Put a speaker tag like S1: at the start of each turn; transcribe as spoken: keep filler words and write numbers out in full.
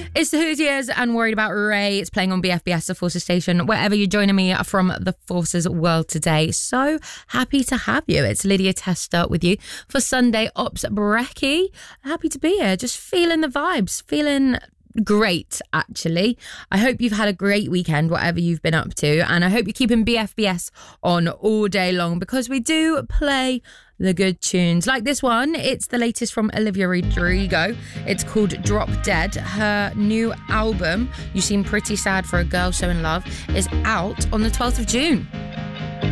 S1: It's the Hoosiers and Worried About Ray. It's playing on B F B S, the Forces station, wherever you're joining me from the Forces world today. So happy to have you. It's Lydia Tester with you for Sunday Ops Brekkie. Happy to be here. Just feeling the vibes, feeling great, actually. I hope you've had a great weekend, whatever you've been up to, and I hope you're keeping B F B S on all day long, because we do play the good tunes like this one. It's the latest from Olivia Rodrigo. It's called Drop Dead. Her new album, You Seem Pretty Sad for a Girl So in Love, is out on the twelfth of June.